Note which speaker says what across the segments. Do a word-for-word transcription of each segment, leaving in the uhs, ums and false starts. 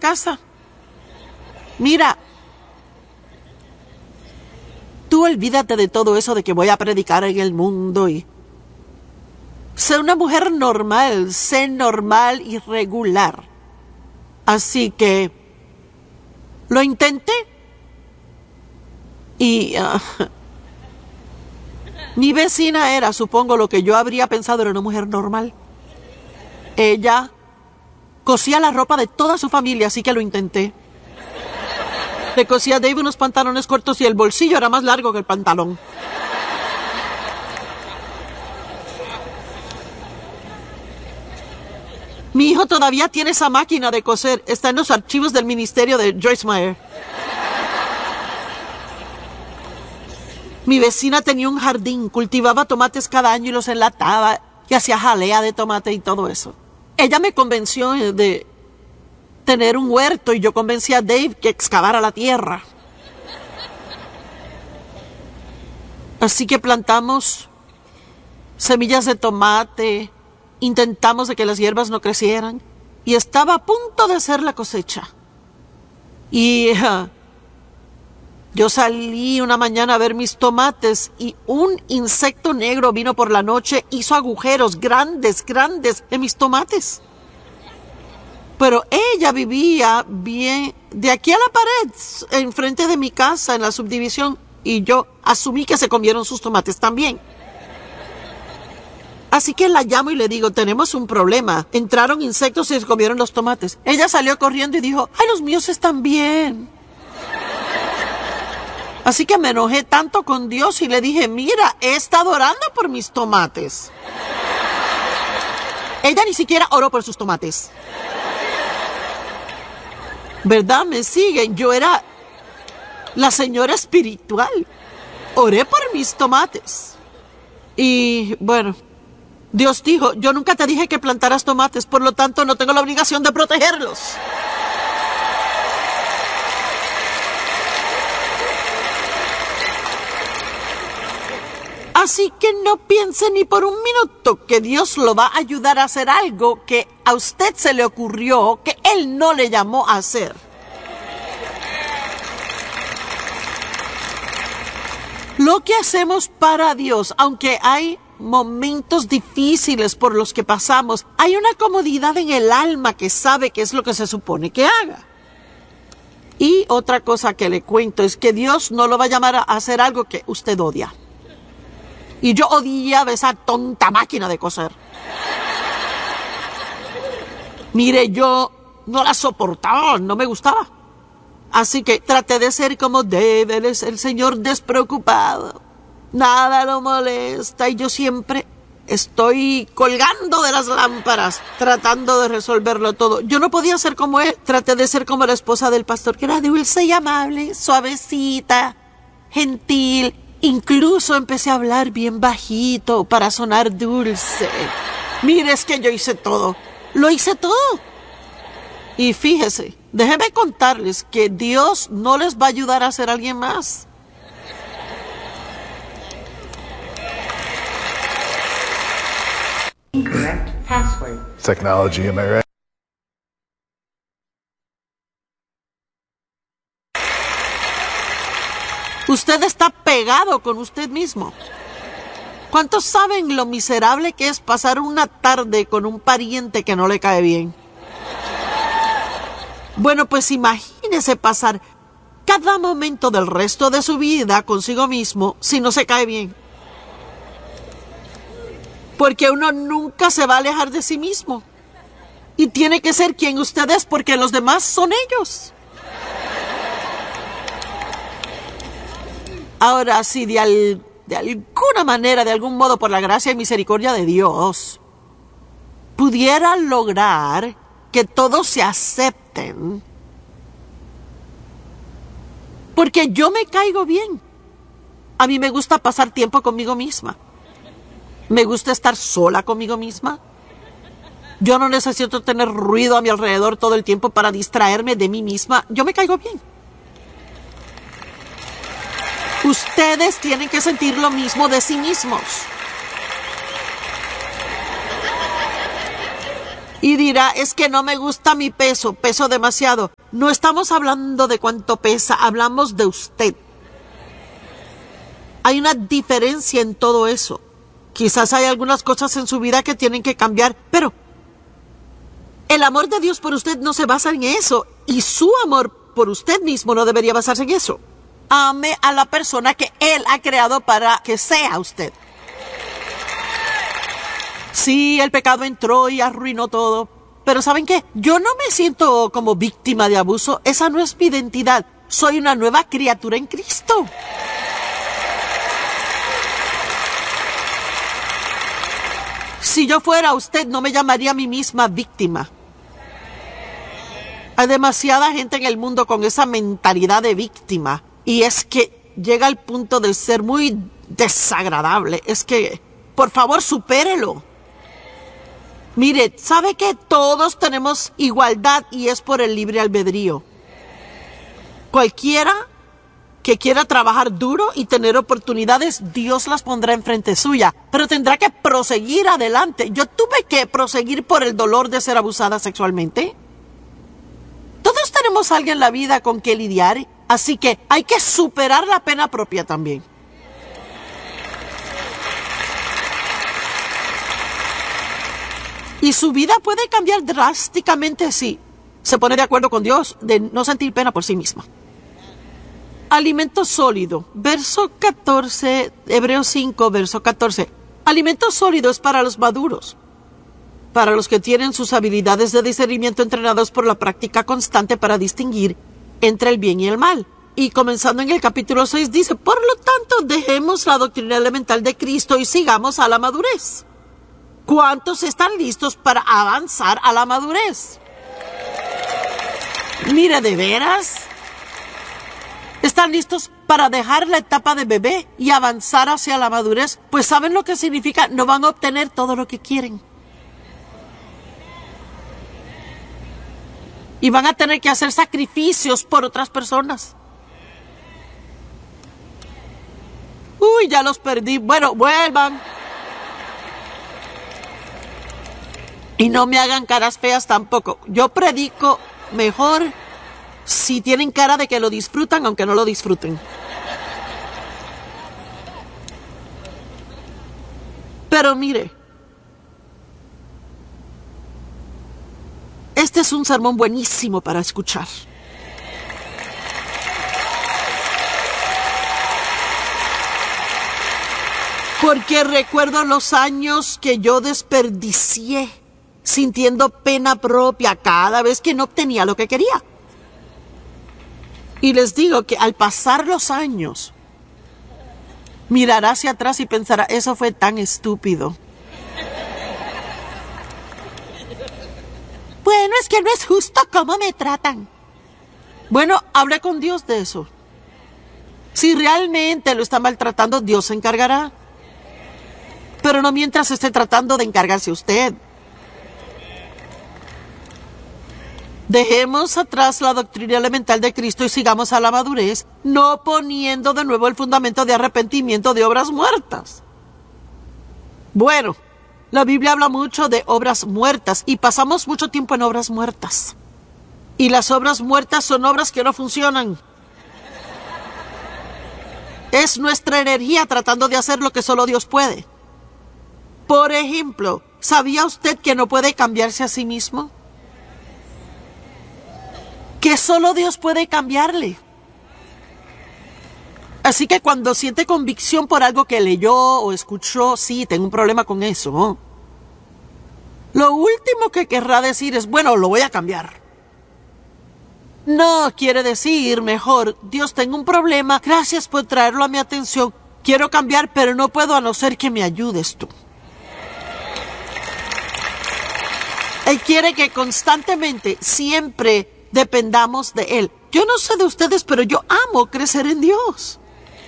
Speaker 1: casa. Mira, tú olvídate de todo eso de que voy a predicar en el mundo y... Sé una mujer normal, sé normal y regular. Así que... Lo intenté. Y... Uh, mi vecina era, supongo, lo que yo habría pensado era una mujer normal. Ella cosía la ropa de toda su familia, así que lo intenté. Le cosía a Dave unos pantalones cortos y el bolsillo era más largo que el pantalón. Mi hijo todavía tiene esa máquina de coser. Está en los archivos del ministerio de Joyce Meyer. Mi vecina tenía un jardín, cultivaba tomates cada año y los enlataba y hacía jalea de tomate y todo eso. Ella me convenció de tener un huerto y yo convencí a Dave que excavara la tierra. Así que plantamos semillas de tomate, intentamos de que las hierbas no crecieran y estaba a punto de hacer la cosecha. Y... Uh, Yo salí una mañana a ver mis tomates y un insecto negro vino por la noche, hizo agujeros grandes, grandes en mis tomates. Pero ella vivía bien de aquí a la pared, enfrente de mi casa, en la subdivisión, y yo asumí que se comieron sus tomates también. Así que la llamo y le digo, tenemos un problema. Entraron insectos y se comieron los tomates. Ella salió corriendo y dijo, ay, los míos están bien. Así que me enojé tanto con Dios y le dije, mira, he estado orando por mis tomates. Ella ni siquiera oró por sus tomates. ¿Verdad? Me siguen. Yo era la señora espiritual. Oré por mis tomates. Y bueno, Dios dijo, yo nunca te dije que plantaras tomates, por lo tanto no tengo la obligación de protegerlos. Así que no piense ni por un minuto que Dios lo va a ayudar a hacer algo que a usted se le ocurrió, que Él no le llamó a hacer. Lo que hacemos para Dios, aunque hay momentos difíciles por los que pasamos, hay una comodidad en el alma que sabe qué es lo que se supone que haga. Y otra cosa que le cuento es que Dios no lo va a llamar a hacer algo que usted odia. Y yo odiaba esa tonta máquina de coser. Mire, yo no la soportaba, no me gustaba. Así que traté de ser como Dave, él es el señor despreocupado. Nada lo molesta y yo siempre estoy colgando de las lámparas, tratando de resolverlo todo. Yo no podía ser como él, traté de ser como la esposa del pastor, que era dulce y amable, suavecita, gentil. Incluso empecé a hablar bien bajito para sonar dulce. Mire, es que yo hice todo. Lo hice todo. Y fíjese, déjenme contarles que Dios no les va a ayudar a ser alguien más.
Speaker 2: Incorrect password.
Speaker 3: Technology, am I right?
Speaker 1: Usted está pegado con usted mismo. ¿Cuántos saben lo miserable que es pasar una tarde con un pariente que no le cae bien? Bueno, pues imagínese pasar cada momento del resto de su vida consigo mismo si no se cae bien. Porque uno nunca se va a alejar de sí mismo. Y tiene que ser quien usted es porque los demás son ellos. Ahora, si de, al, de alguna manera, de algún modo, por la gracia y misericordia de Dios, pudiera lograr que todos se acepten, porque yo me caigo bien. A mí me gusta pasar tiempo conmigo misma. Me gusta estar sola conmigo misma. Yo no necesito tener ruido a mi alrededor todo el tiempo para distraerme de mí misma. Yo me caigo bien. Ustedes tienen que sentir lo mismo de sí mismos. Y dirá, es que no me gusta mi peso, peso demasiado. No estamos hablando de cuánto pesa, hablamos de usted. Hay una diferencia en todo eso. Quizás hay algunas cosas en su vida que tienen que cambiar, pero el amor de Dios por usted no se basa en eso, y su amor por usted mismo no debería basarse en eso. Ame a la persona que Él ha creado para que sea usted. Sí, el pecado entró y arruinó todo, pero ¿saben qué? Yo no me siento como víctima de abuso, esa no es mi identidad. Soy una nueva criatura en Cristo. Si yo fuera usted, no me llamaría a mí misma víctima. Hay demasiada gente en el mundo con esa mentalidad de víctima, y es que llega al punto de ser muy desagradable. Es que, por favor, supérelo. Mire, ¿sabe que todos tenemos igualdad y es por el libre albedrío? Cualquiera que quiera trabajar duro y tener oportunidades, Dios las pondrá enfrente suya, pero tendrá que proseguir adelante. Yo tuve que proseguir por el dolor de ser abusada sexualmente. Todos tenemos a alguien en la vida con que lidiar, así que hay que superar la pena propia también. Y su vida puede cambiar drásticamente si se pone de acuerdo con Dios de no sentir pena por sí misma. Alimento sólido, verso catorce, Hebreos cinco, verso catorce. Alimento sólido es para los maduros, para los que tienen sus habilidades de discernimiento entrenados por la práctica constante para distinguir entre el bien y el mal. Y comenzando en el capítulo seis dice, por lo tanto, dejemos la doctrina elemental de Cristo y sigamos a la madurez. ¿Cuántos están listos para avanzar a la madurez? Mire, ¿de veras? ¿Están listos para dejar la etapa de bebé y avanzar hacia la madurez? Pues ¿saben lo que significa? No van a obtener todo lo que quieren. Y van a tener que hacer sacrificios por otras personas. Uy, ya los perdí. Bueno, vuelvan. Y no me hagan caras feas tampoco. Yo predico mejor si tienen cara de que lo disfrutan, aunque no lo disfruten. Pero mire, este es un sermón buenísimo para escuchar. Porque recuerdo los años que yo desperdicié sintiendo pena propia cada vez que no obtenía lo que quería. Y les digo que al pasar los años, mirará hacia atrás y pensará, eso fue tan estúpido. Bueno, es que no es justo cómo me tratan. Bueno, hable con Dios de eso. Si realmente lo está maltratando, Dios se encargará. Pero no mientras esté tratando de encargarse usted. Dejemos atrás la doctrina elemental de Cristo y sigamos a la madurez, no poniendo de nuevo el fundamento de arrepentimiento de obras muertas. Bueno, la Biblia habla mucho de obras muertas y pasamos mucho tiempo en obras muertas. Y las obras muertas son obras que no funcionan. Es nuestra energía tratando de hacer lo que solo Dios puede. Por ejemplo, ¿sabía usted que no puede cambiarse a sí mismo? Que solo Dios puede cambiarle. Así que cuando siente convicción por algo que leyó o escuchó, sí, tengo un problema con eso, ¿no? Lo último que querrá decir es, bueno, lo voy a cambiar. No, quiere decir, mejor, Dios, tengo un problema, gracias por traerlo a mi atención. Quiero cambiar, pero no puedo a no ser que me ayudes tú. Él quiere que constantemente, siempre dependamos de Él. Yo no sé de ustedes, pero yo amo crecer en Dios.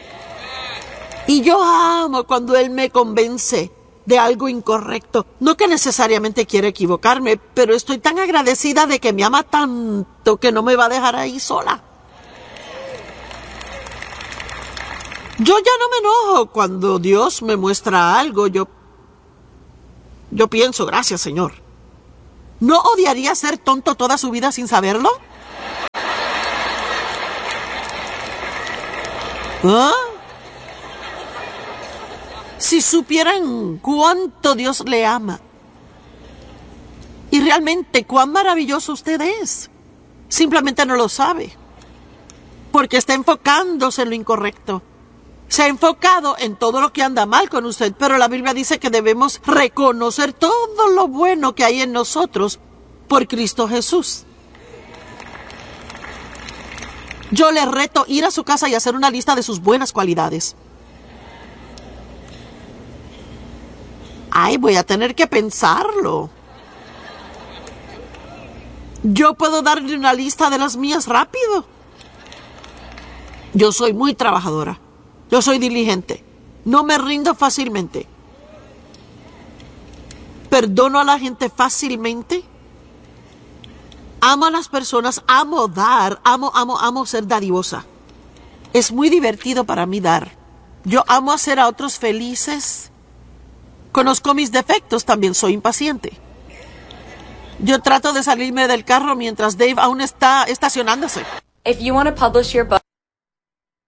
Speaker 1: Y yo amo cuando Él me convence de algo incorrecto. No que necesariamente quiera equivocarme, pero estoy tan agradecida de que me ama tanto que no me va a dejar ahí sola. Yo ya no me enojo cuando Dios me muestra algo. Yo, yo pienso, gracias, Señor. ¿No odiaría ser tonto toda su vida sin saberlo? ¿Ah? Si supieran cuánto Dios le ama y realmente cuán maravilloso usted es, simplemente no lo sabe, porque está enfocándose en lo incorrecto. Se ha enfocado en todo lo que anda mal con usted, pero la Biblia dice que debemos reconocer todo lo bueno que hay en nosotros por Cristo Jesús. Yo le reto ir a su casa y hacer una lista de sus buenas cualidades. Ay, voy a tener que pensarlo. Yo puedo darle una lista de las mías rápido. Yo soy muy trabajadora. Yo soy diligente. No me rindo fácilmente. Perdono a la gente fácilmente. Amo a las personas. Amo dar. Amo, amo, amo ser dadivosa. Es muy divertido para mí dar. Yo amo hacer a otros felices. Conozco mis defectos. También soy impaciente. Yo trato de salirme del carro mientras Dave aún está estacionándose.
Speaker 2: If you want to publish your book